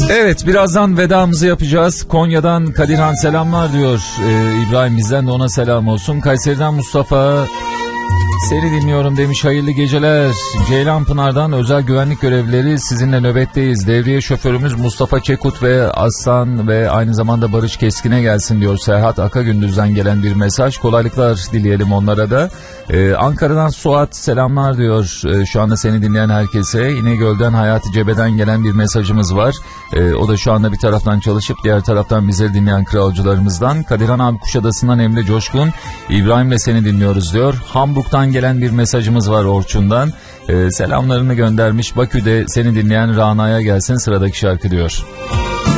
Evet, birazdan vedamızı yapacağız. Konya'dan Kadirhan selamlar diyor. İbrahim, bizden de ona selam olsun. Kayseri'den Mustafa seni dinliyorum demiş, hayırlı geceler. Ceylanpınar'dan özel güvenlik görevlileri sizinle nöbetteyiz. Devriye şoförümüz Mustafa Çekut ve Aslan ve aynı zamanda Barış Keskin'e gelsin diyor. Serhat Akagündüz'den gelen bir mesaj. Kolaylıklar dileyelim onlara da. Ankara'dan Suat selamlar diyor. Şu anda seni dinleyen herkese. İnegöl'den Hayati Cebe'den gelen bir mesajımız var. O da şu anda bir taraftan çalışıp diğer taraftan bizleri dinleyen kralcılarımızdan. Kadirhan abi Kuşadası'ndan Emre Coşkun, İbrahim'le seni dinliyoruz diyor. Hamburg'dan gelen bir mesajımız var Orçun'dan. Selamlarını göndermiş. Bakü'de seni dinleyen Rana'ya gelsin sıradaki şarkı diyor.